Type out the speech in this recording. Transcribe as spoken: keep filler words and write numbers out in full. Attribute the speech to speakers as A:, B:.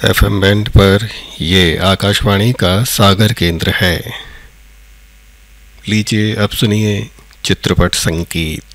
A: FM band पर ये आकाशवाणी का सागर केंद्र है। लीजिए अब सुनिए चित्रपट संगीत।